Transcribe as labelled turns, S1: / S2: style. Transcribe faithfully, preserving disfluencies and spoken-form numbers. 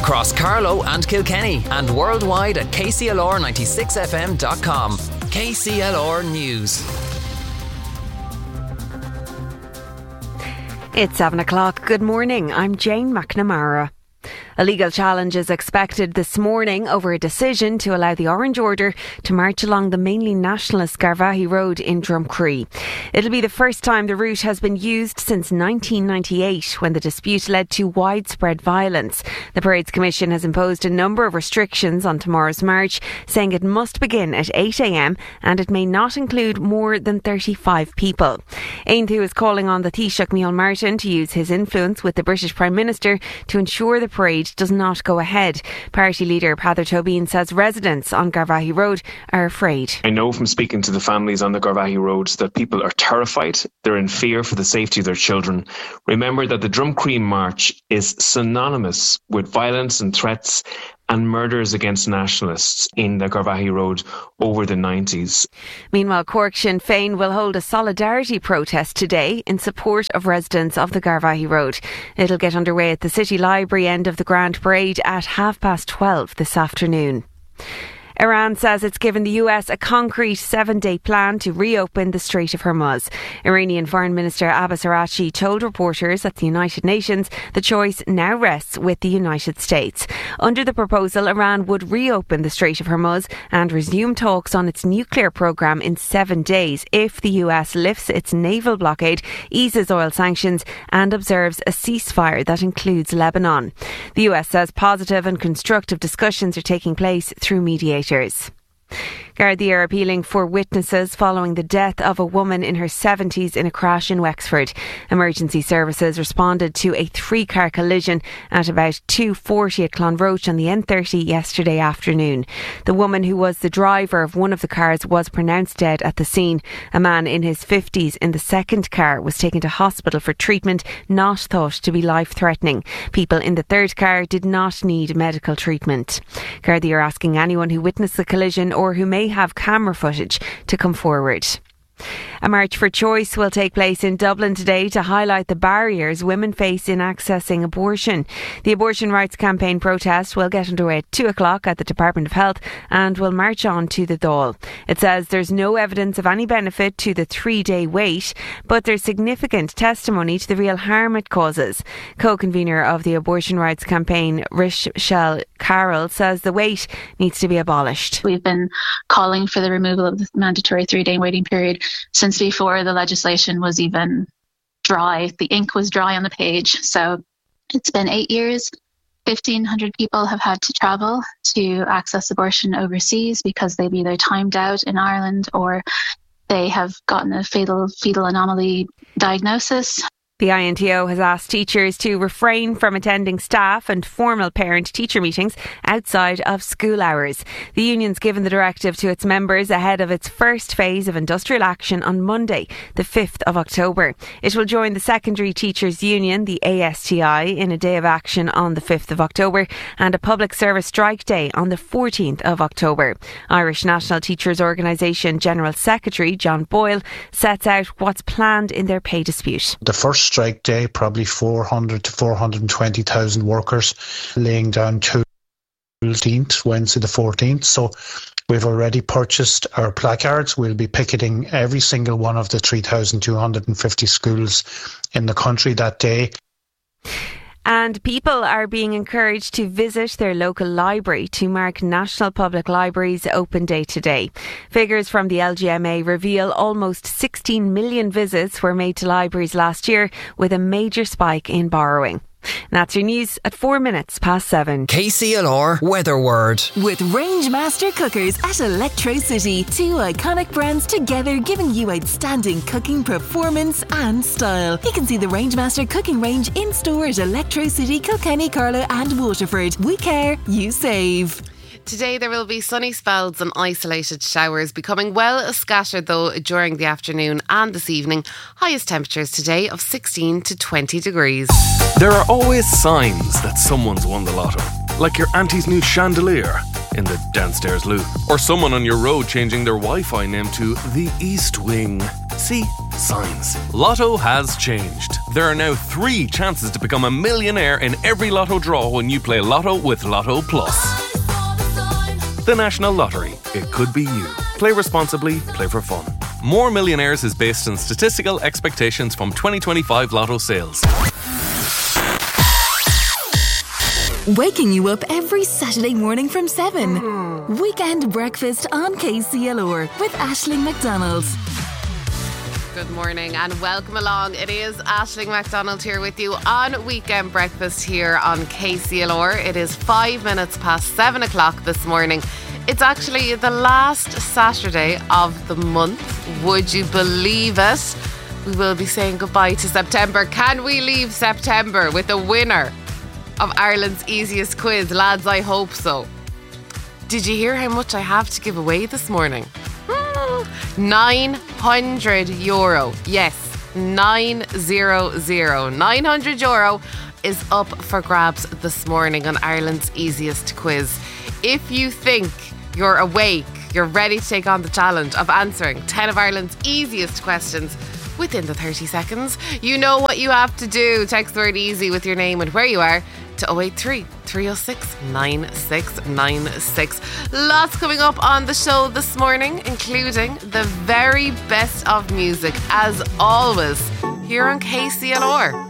S1: across Carlow and Kilkenny and worldwide at k c l r ninety-six f m dot com. K C L R News.
S2: It's seven o'clock. Good morning. I'm Jane McNamara. A legal challenge is expected this morning over a decision to allow the Orange Order to march along the mainly nationalist Garvaghey Road in Drumcree. It'll be the first time the route has been used since nineteen ninety-eight, when the dispute led to widespread violence. The Parades Commission has imposed a number of restrictions on tomorrow's march, saying it must begin at eight a m and it may not include more than thirty-five people. Aonthu is calling on the Taoiseach Micheál Martin to use his influence with the British Prime Minister to ensure the parade does not go ahead. Party leader Peadar Tóibín says residents on Garvaghey Road are afraid.
S3: I know from speaking to the families on the Garvaghey Road that people are terrified. They're in fear for the safety of their children. Remember that the Drumcree March is synonymous with violence and threats and murders against nationalists in the Garvaghey Road over the nineties.
S2: Meanwhile, Cork Sinn Féin will hold a solidarity protest today in support of residents of the Garvaghey Road. It'll get underway at the City Library end of the Grand Parade at half past twelve this afternoon. Iran says it's given the U S a concrete seven-day plan to reopen the Strait of Hormuz. Iranian Foreign Minister Abbas Araghchi told reporters at the United Nations the choice now rests with the United States. Under the proposal, Iran would reopen the Strait of Hormuz and resume talks on its nuclear program in seven days if the U S lifts its naval blockade, eases oil sanctions and observes a ceasefire that includes Lebanon. The U S says positive and constructive discussions are taking place through mediators. Gardaí are appealing for witnesses following the death of a woman in her seventies in a crash in Wexford. Emergency services responded to a three-car collision at about two forty at Clonroach on the N thirty yesterday afternoon. The woman, who was the driver of one of the cars, was pronounced dead at the scene. A man in his fifties in the second car was taken to hospital for treatment, not thought to be life-threatening. People in the third car did not need medical treatment. Gardaí are asking anyone who witnessed the collision or who may have camera footage to come forward. A March for Choice will take place in Dublin today to highlight the barriers women face in accessing abortion. The Abortion Rights Campaign protest will get underway at two o'clock at the Department of Health and will march on to the Dáil. It says there's no evidence of any benefit to the three-day wait, but there's significant testimony to the real harm it causes. Co-convener of the Abortion Rights Campaign, Rochelle Carroll, says the wait needs to be abolished.
S4: We've been calling for the removal of the mandatory three-day waiting period since before the legislation was even dry. The ink was dry on the page. So it's been eight years. fifteen hundred people have had to travel to access abortion overseas because they've either timed out in Ireland or they have gotten a fatal fetal anomaly diagnosis.
S2: The I N T O has asked teachers to refrain from attending staff and formal parent-teacher meetings outside of school hours. The union's given the directive to its members ahead of its first phase of industrial action on Monday, the fifth of October. It will join the Secondary Teachers Union, the A S T I, in a day of action on the fifth of October and a public service strike day on the fourteenth of October. Irish National Teachers Organisation General Secretary John Boyle sets out what's planned in their pay dispute.
S5: The first strike day, probably four hundred to four hundred twenty thousand workers laying down to fifteenth, Wednesday the fourteenth. So we've already purchased our placards. We'll be picketing every single one of the three thousand two hundred fifty schools in the country that day.
S2: And people are being encouraged to visit their local library to mark National Public Library's Open Day today. Figures from the L G M A reveal almost sixteen million visits were made to libraries last year, with a major spike in borrowing. And that's your news at four minutes past seven.
S1: K C L R Weather Word.
S6: With Rangemaster Cookers at Electro City. Two iconic brands together, giving you outstanding cooking performance and style. You can see the Rangemaster cooking range in store at Electro City, Kilkenny, Carlow and Waterford. We care, you save.
S7: Today there will be sunny spells and isolated showers, becoming well scattered though during the afternoon and this evening. Highest temperatures today of sixteen to twenty degrees.
S8: There are always signs that someone's won the lotto, like your auntie's new chandelier in the downstairs loo, or someone on your road changing their Wi-Fi name to the East Wing. See, Signs. Lotto has changed. There are now three chances to become a millionaire in every Lotto draw when you play Lotto with Lotto Plus. The National Lottery. It could be you. Play responsibly, play for fun. More Millionaires is based on statistical expectations from twenty twenty-five Lotto sales.
S6: Waking you up every Saturday morning from seven. Weekend breakfast on K C L R with Aisling McDonald.
S7: Good morning and welcome along. It is Aisling McDonald here with you on Weekend Breakfast here on K C L R. It is five minutes past seven o'clock this morning. It's actually the last Saturday of the month. Would you believe it? We will be saying goodbye to September. Can we leave September with a winner of Ireland's easiest quiz? Lads, I hope so. Did you hear how much I have to give away this morning? nine hundred euro. Yes, nine hundred. nine hundred euro is up for grabs this morning on Ireland's easiest quiz. If you think you're awake, you're ready to take on the challenge of answering ten of Ireland's easiest questions within the thirty seconds, you know what you have to do. Text the word easy with your name and where you are to oh eight three, three oh six, nine six nine six. Lots coming up on the show this morning, including the very best of music, as always, here on K C L R.